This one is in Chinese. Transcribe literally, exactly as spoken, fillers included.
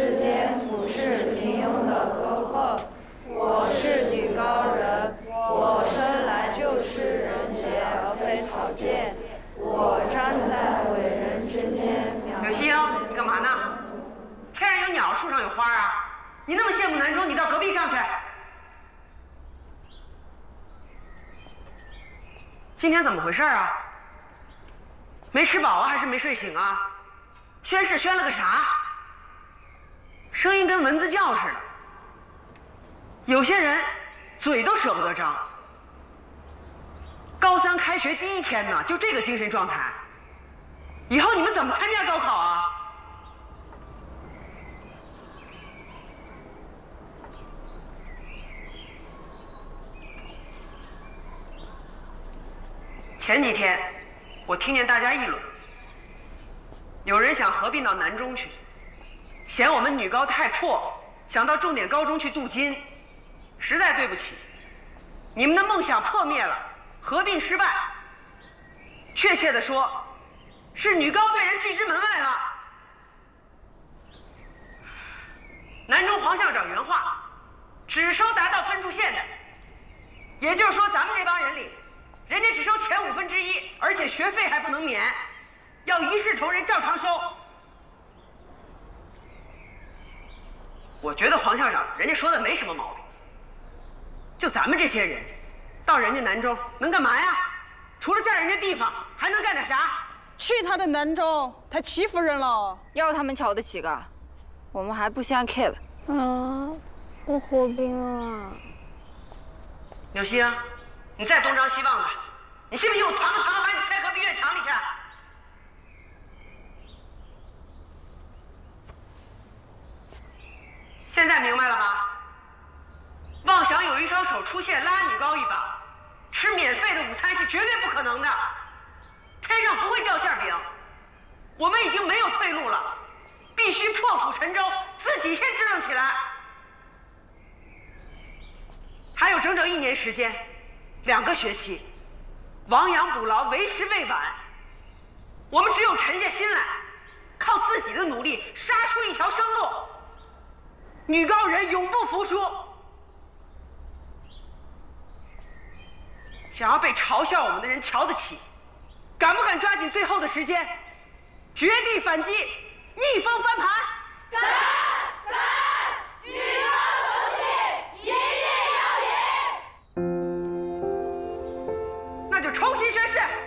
是颠覆，是平庸的沟壑。我是女高人，我生来就是人杰而非草芥。我站在伟人之间。 柳星，你干嘛呢？天上有鸟，树上有花啊！你那么羡慕南中，你到隔壁上去。今天怎么回事啊？没吃饱啊，还是没睡醒啊？宣誓宣了个啥？声音跟蚊子叫似的。有些人嘴都舍不得张。高三开学第一天呢，就这个精神状态，以后你们怎么参加高考啊？前几天，我听见大家议论，有人想合并到南中去，嫌我们女高太破，想到重点高中去镀金。实在对不起，你们的梦想破灭了，合并失败。确切的说，是女高被人拒之门外了。南中黄校长原话，只收达到分数线的，也就是说，咱们这帮人里。人家只收前五分之一，而且学费还不能免，要一视同仁，照常收。我觉得黄校长人家说的没什么毛病。就咱们这些人，到人家南中能干嘛呀？除了占人家地方，还能干点啥？ 去他的南中，他欺负人了。 要他们瞧得起个，我们还不相 K 了。 啊，我合并了。 柳星。你再东张西望的，你信不信我团个团个把你塞隔壁院墙里去？现在明白了吧？妄想有一双手出现拉女高一把，吃免费的午餐是绝对不可能的。天上不会掉馅饼，我们已经没有退路了，必须破釜沉舟，自己先支棱起来。还有整整一年时间。两个学期，亡羊补牢，为时未晚。我们只有沉下心来，靠自己的努力杀出一条生路。女高人永不服输。想要被嘲笑我们的人瞧得起，敢不敢抓紧最后的时间，绝地反击，逆风翻盘？ 敢敢，女高雄气，一定要赢！ 那就重新宣誓。